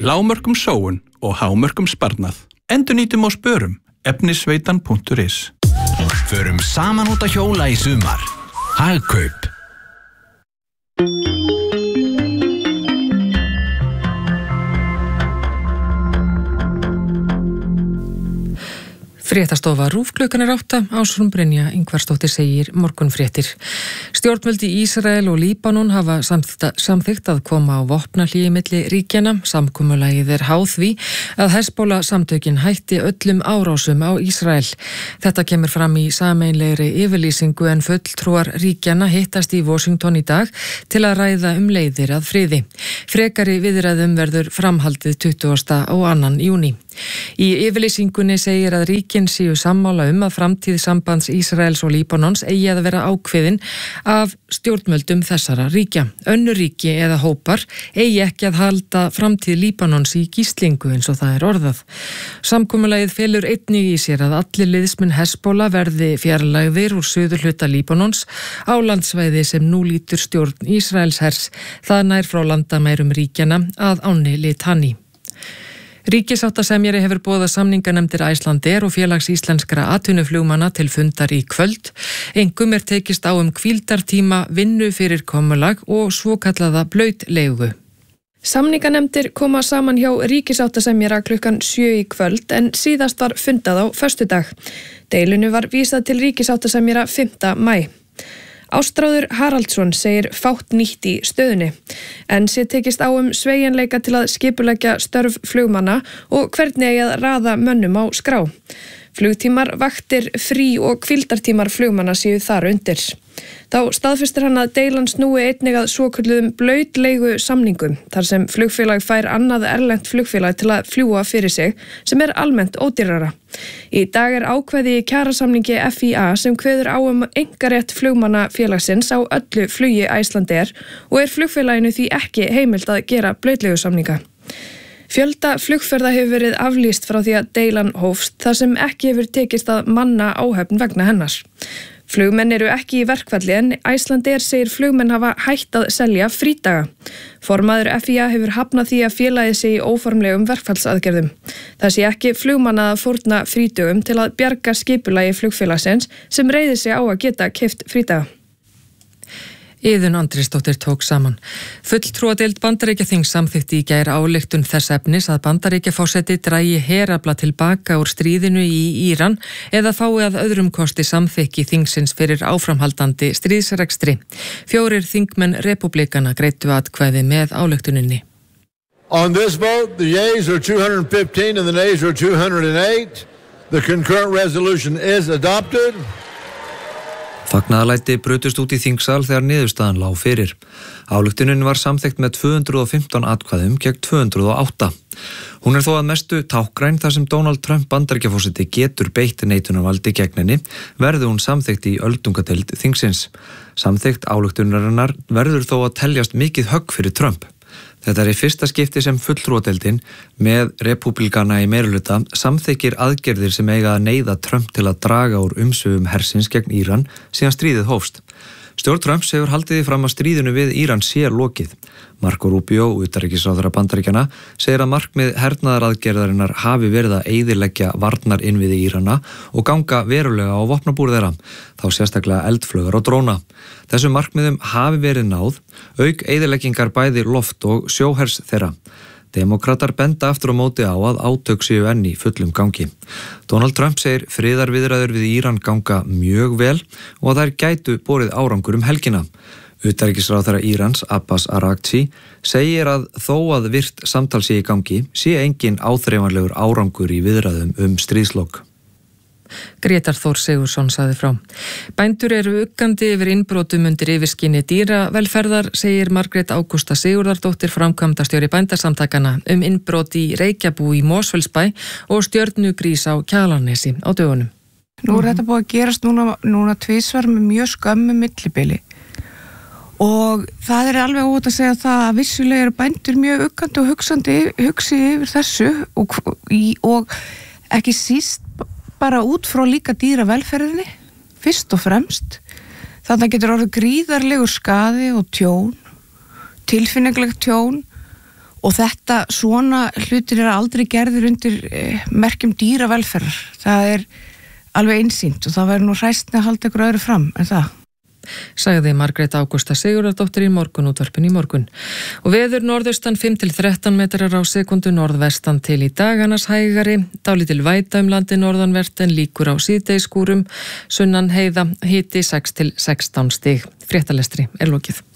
lágmörkum sóun og hámörkum sparnað. Endurnýtum og spörum. Efnisveitan.is. Förum saman út að hjóla í sumar. Hagkaup. Fréttastofa RÚV klukkan 8, Ásrún Brynja Ingvarsdóttir segir morgunfréttir. Stjórnvöld í Ísrael og Líbanon hafa samþykkt að koma á vopnahléi milli ríkjanna. Samkomulagið háð því að Hezbollah samtökin hætti öllum árásum á Ísrael. Þetta kemur fram í sameiginlegri yfirlýsingu en fulltrúar ríkjanna hittast í Washington í dag til að ræða leiðir að friði. Frekari viðræðum verður framhaldið 20. og 2. júní. Í yfirlýsingunni segir að ríkin séu sammála að framtíð sambands Ísraels og Líbanons eigi að vera ákveðin af stjórnvöldum þessara ríkja. Önnur ríki eða hópar eigi ekki að halda framtíð Líbanons í gíslingu eins og það orðað. Samkomulagið felur einnig í sér að allir liðsmenn Hezbollah verði fjarlægðir úr suðurhluta Líbanons á landsvæði sem nú lýtur stjórn Ísraels hers. Það nær frá landamærum ríkjana að ánni Litani. Ríkissáttasemjari hefur boðað samninganefndir Icelandair og félags íslenskra atvinnuflugmanna til fundar í kvöld. Engum tekist á hvíldartíma, vinnu fyrir komulag og svokallaða blautleigu. Samninganefndir koma saman hjá ríkissáttasemjara klukkan 7 í kvöld en síðast var fundað á föstudag. Deilunni var vísað til ríkissáttasemjara 5. maí. Ástráður Haraldsson segir fátt nýtt í stöðunni, en sé tekist á sveigjanleika til að skipuleggja störf flugmanna og hvernig eigi að raða mönnum á skrá. Flugtímar, vaktir, frí og hvíldartímar flugmanna séu þar undir. Þá staðfestir hann að deilan snúi einnig að svokölluðum blautleigu samningum, þar sem flugfélag fær annað erlent flugfélag til að fljúga fyrir sig, sem almennt ódýrara. Í dag ákvæði í kjarasamningi FIA sem kveður á einkarétt flugmanna félagsins á öllu flugi Icelandair og flugfélaginu því ekki heimilt að gera blautleigu samninga. Fjölda flugferða hefur verið aflýst frá því að deilan hófst þar sem ekki hefur tekist að manna áhöfn vegna hennar. Flugmenn ekki í verkfalli en Icelandair segir flugmenn hafa hætt að selja frídaga. Formaður FIA hefur hafnað því að félagið sé í óformlegum verkfallsaðgerðum. Það sé ekki flugmanna að fórna frídögum til að bjarga skipulagi flugfélagsins sem reiðir sig á að geta keypt frídaga. Iðunn Andrésdóttir tók saman. Fulltrúadeild Bandaríkjaþings samþykkti í gær ályktun þess efnis að Bandaríkjaforseti dragi herafla tilbaka úr stríðinu í Íran eða fái að öðrum kosti samþykki þingsins fyrir áframhaldandi stríðsrekstri. 4 þingmenn repúblikana greiddu atkvæði með ályktuninni. On this vote, the yeas are 215 and the nays are 208. The concurrent resolution is adopted. Fagnaðarlæti brutust út í þingsal þegar niðurstaðan lá fyrir. Ályktunin var samþykkt með 215 atkvæðum gegn 208. Hún þó að mestu tákgræn þar sem Donald Trump Bandaríkjaforseti getur beitt neitunarvaldi gegn henni, verði hún samþykkt í öldungadeild þingsins. Samþykkt ályktunarinnar verður þó að teljast mikið högg fyrir Trump. Þetta í fyrsta skipti sem fulltrúadeildin með repúblikana í meirihluta samþykkir aðgerðir sem eiga að neyða Trump til að draga úr umsvifum hersins gegn Íran síðan stríðið hófst. Stjórn Trumps hefur haldið því fram að stríðinu við Íran sé lokið. Marco Rubio, utanríkisráðherra Bandaríkjanna, segir að markmið hernaðaraðgerðarinnar hafi verið að eyðileggja varnarinnviði Írana og ganga verulega á vopnabúr þeirra, þá sérstaklega eldflaugar og dróna. Þessum markmiðum hafi verið náð, auk eyðileggingar bæði loft- og sjóhers þeirra. Demókratar benda aftur á móti á að átök séu enn í fullum gangi. Donald Trump segir friðarviðræður við Íran ganga mjög vel og að þær gætu borið árangur helgina. Utanríkisráðherra Írans, Abbas Araghchi, segir að þó að virt samtal sé í gangi, sé engin áþreifanlegur árangur í viðræðum stríðslok. Grétar Þór Sigurðsson sagði frá. Bændur uggandi yfir innbrotum undir yfirskinni dýravelferðar, segir Margrét Ágústa Sigurðardóttir, framkvæmdastjóri bændasamtakana, innbrot í Reykjabú í Mosfellsbæ og stjörnugrís á Kjalarnesi á dögunum. Nú þetta búið að gerast núna tvisvar með mjög skömmu millibili. Og það alveg óhætt að segja það að vissulega bændur mjög uggandi og hugsi yfir þessu og ekki síst bara út frá líka dýravelferðinni, fyrst og fremst. Þannig getur orðið gríðarlegur skaði og tjón, tilfinninglegt tjón og þetta svona hlutir aldrei gerðir undir merkjum dýravelferðar. Það alveg einsýnt og það væri nú hræstni að halda ykkur öðru fram en það. Sagði Margrét Ágústa Sigurðardóttir í Morgunútvarpinu í morgun. Og veður norðaustan 5-13 metrar á sekundu, norðvestan til í dag annars hægari, dálítil væta landið norðanvert en líkur á síðdegisskúrum, sunnan heiða, hiti 6-16 stig. Fréttalestri lokið.